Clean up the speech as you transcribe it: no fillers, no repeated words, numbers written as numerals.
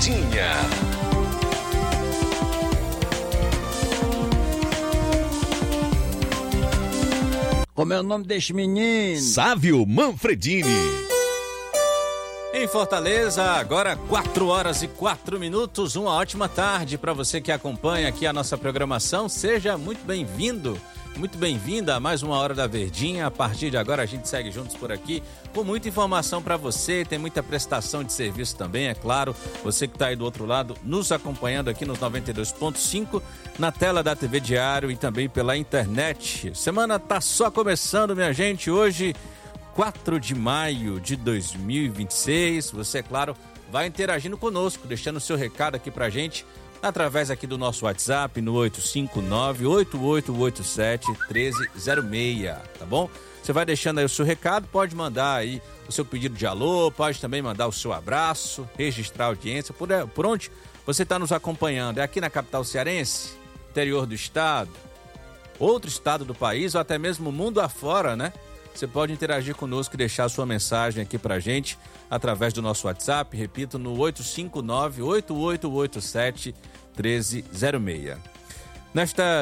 Verdinha. Como é o nome deste menino? Sávio Manfredini. Em Fortaleza, agora 4h04. Uma ótima tarde para você que acompanha aqui a nossa programação. Seja muito bem-vindo, muito bem-vinda a mais uma Hora da Verdinha. A partir de agora a gente segue juntos por aqui com muita informação para você. Tem muita prestação de serviço também, é claro. Você que está aí do outro lado nos acompanhando aqui nos 92.5, na tela da TV Diário e também pela internet. Semana tá só começando, minha gente. Hoje, 4 de maio de 2026. Você, é claro, vai interagindo conosco, deixando o seu recado aqui pra gente, através aqui do nosso WhatsApp, no 859-8887-1306, tá bom? Você vai deixando aí o seu recado, pode mandar aí o seu pedido de alô, pode também mandar o seu abraço, registrar a audiência, por onde você está nos acompanhando. É aqui na capital cearense, interior do estado, outro estado do país ou até mesmo mundo afora, né? Você pode interagir conosco e deixar a sua mensagem aqui pra gente através do nosso WhatsApp, repito, no 859-8887-1306. Nesta